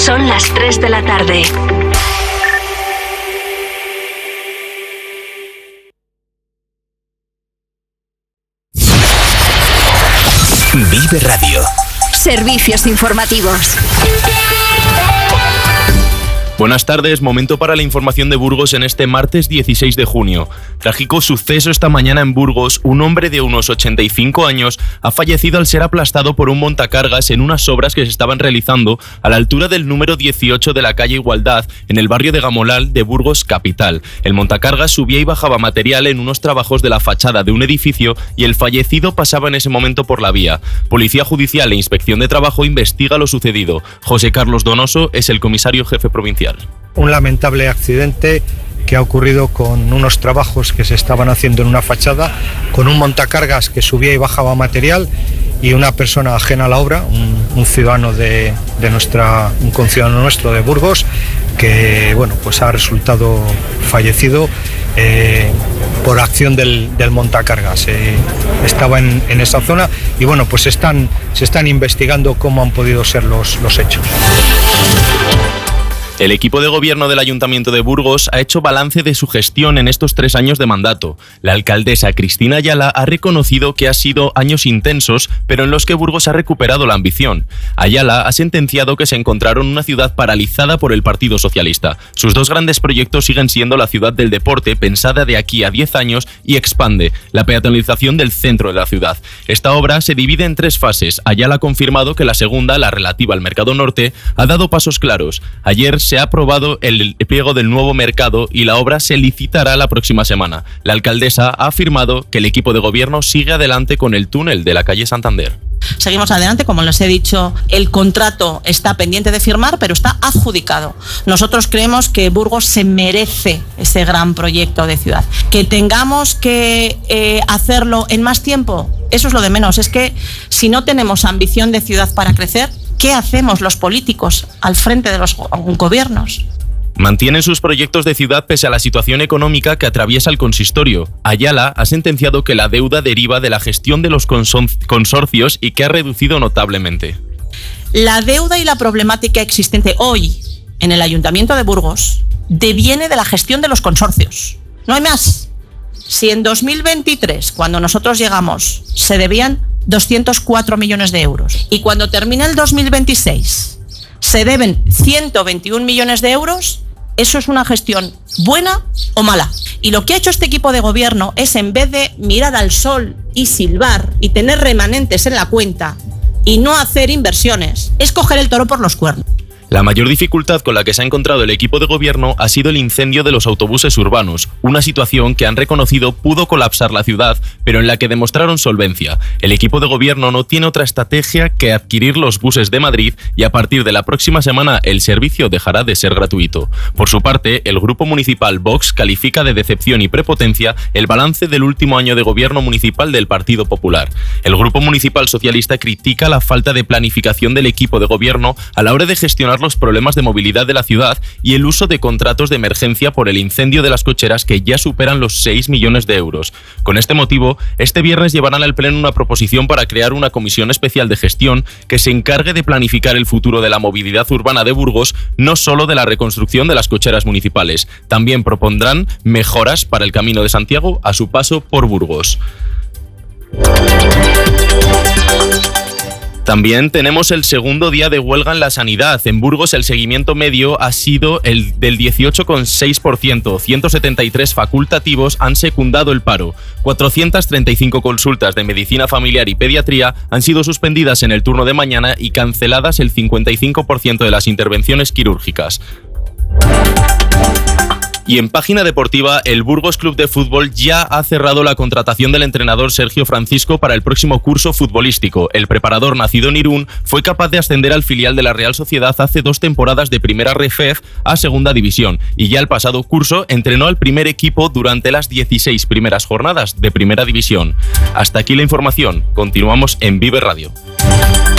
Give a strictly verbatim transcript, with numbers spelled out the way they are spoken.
Son las tres de la tarde. Vive Radio. Servicios informativos. Buenas tardes, momento para la información de Burgos en este martes dieciséis de junio. Trágico suceso esta mañana en Burgos. Un hombre de unos ochenta y cinco años ha fallecido al ser aplastado por un montacargas en unas obras que se estaban realizando a la altura del número dieciocho de la calle Igualdad, en el barrio de Gamolal de Burgos capital. El montacargas subía y bajaba material en unos trabajos de la fachada de un edificio y el fallecido pasaba en ese momento por la vía. Policía Judicial e Inspección de Trabajo investiga lo sucedido. José Carlos Donoso es el comisario jefe provincial. Un lamentable accidente que ha ocurrido con unos trabajos que se estaban haciendo en una fachada, con un montacargas que subía y bajaba material y una persona ajena a la obra, un, un ciudadano de, de nuestra, un conciudadano nuestro de Burgos, que bueno, pues ha resultado fallecido eh, por acción del, del montacargas. Eh, estaba en, en esa zona y bueno, pues están, se están investigando cómo han podido ser los, los hechos. El equipo de gobierno del Ayuntamiento de Burgos ha hecho balance de su gestión en estos tres años de mandato. La alcaldesa Cristina Ayala ha reconocido que ha sido años intensos, pero en los que Burgos ha recuperado la ambición. Ayala ha sentenciado que se encontraron una ciudad paralizada por el Partido Socialista. Sus dos grandes proyectos siguen siendo la ciudad del deporte, pensada de aquí a diez años, y Expande, la peatonalización del centro de la ciudad. Esta obra se divide en tres fases. Ayala ha confirmado que la segunda, la relativa al Mercado Norte, ha dado pasos claros. Ayer se ha aprobado el pliego del nuevo mercado y la obra se licitará la próxima semana. La alcaldesa ha afirmado que el equipo de gobierno sigue adelante con el túnel de la calle Santander. Seguimos adelante, como les he dicho, el contrato está pendiente de firmar, pero está adjudicado. Nosotros creemos que Burgos se merece ese gran proyecto de ciudad. Que tengamos que eh, hacerlo en más tiempo, eso es lo de menos. Es que si no tenemos ambición de ciudad para crecer, ¿qué hacemos los políticos al frente de los gobiernos? Mantienen sus proyectos de ciudad pese a la situación económica que atraviesa el consistorio. Ayala ha sentenciado que la deuda deriva de la gestión de los consorcios y que ha reducido notablemente. La deuda y la problemática existente hoy en el Ayuntamiento de Burgos deviene de la gestión de los consorcios. No hay más. Si en dos mil veintitrés, cuando nosotros llegamos, se debían doscientos cuatro millones de euros y cuando termina el dos mil veintiséis se deben ciento veintiún millones de euros, ¿eso es una gestión buena o mala? Y lo que ha hecho este equipo de gobierno es, en vez de mirar al sol y silbar y tener remanentes en la cuenta y no hacer inversiones, es coger el toro por los cuernos. La mayor dificultad con la que se ha encontrado el equipo de gobierno ha sido el incendio de los autobuses urbanos, una situación que han reconocido pudo colapsar la ciudad, pero en la que demostraron solvencia. El equipo de gobierno no tiene otra estrategia que adquirir los buses de Madrid y a partir de la próxima semana el servicio dejará de ser gratuito. Por su parte, el grupo municipal Vox califica de decepción y prepotencia el balance del último año de gobierno municipal del Partido Popular. El grupo municipal socialista critica la falta de planificación del equipo de gobierno a la hora de gestionar los problemas de movilidad de la ciudad y el uso de contratos de emergencia por el incendio de las cocheras que ya superan los seis millones de euros. Con este motivo, este viernes llevarán al Pleno una proposición para crear una comisión especial de gestión que se encargue de planificar el futuro de la movilidad urbana de Burgos, no solo de la reconstrucción de las cocheras municipales. También propondrán mejoras para el Camino de Santiago a su paso por Burgos. También tenemos el segundo día de huelga en la sanidad. En Burgos el seguimiento medio ha sido el del dieciocho coma seis por ciento. ciento setenta y tres facultativos han secundado el paro. cuatrocientas treinta y cinco consultas de medicina familiar y pediatría han sido suspendidas en el turno de mañana y canceladas el cincuenta y cinco por ciento de las intervenciones quirúrgicas. Y en página deportiva, el Burgos Club de Fútbol ya ha cerrado la contratación del entrenador Sergio Francisco para el próximo curso futbolístico. El preparador nacido en Irún fue capaz de ascender al filial de la Real Sociedad hace dos temporadas de Primera Ref a Segunda División y ya el pasado curso entrenó al primer equipo durante las dieciséis primeras jornadas de Primera División. Hasta aquí la información. Continuamos en Vive Radio.